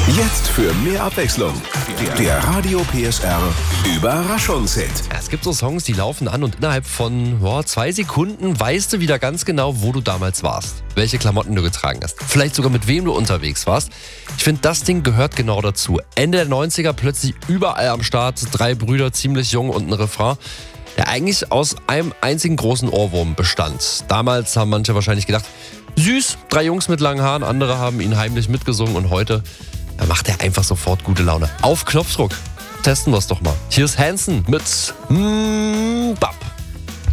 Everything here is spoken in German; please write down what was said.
Jetzt für mehr Abwechslung. Der Radio PSR Überraschungshit. Es gibt so Songs, die laufen an und innerhalb von 2 Sekunden weißt du wieder ganz genau, wo du damals warst. Welche Klamotten du getragen hast. Vielleicht sogar mit wem du unterwegs warst. Ich finde, das Ding gehört genau dazu. Ende der 90er plötzlich überall am Start. 3 Brüder, ziemlich jung und ein Refrain, der eigentlich aus einem einzigen großen Ohrwurm bestand. Damals haben manche wahrscheinlich gedacht, süß, 3 Jungs mit langen Haaren, andere haben ihn heimlich mitgesungen und heute macht er einfach sofort gute Laune. Auf Knopfdruck. Testen wir es doch mal. Hier ist Hanson mit Bap.